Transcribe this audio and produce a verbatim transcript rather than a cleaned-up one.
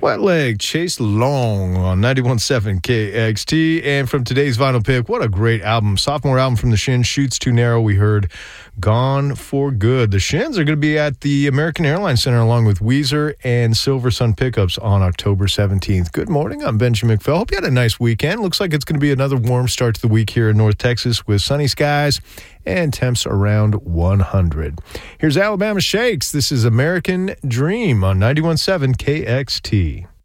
Wet Leg, Chase Long on ninety-one point seven K X T. And from today's vinyl pick, what a great album. Sophomore album from the Shins, Shoots Too Narrow. We heard Gone for Good. The Shins are going to be at the American Airlines Center along with Weezer and Silver Sun Pickups on October seventeenth. Good morning. I'm Benjamin McPhail. Hope you had a nice weekend. Looks like it's going to be another warm start to the week here in North Texas with sunny skies and temps around one hundred. Here's Alabama Shakes. This is American Dream on ninety-one point seven K X T.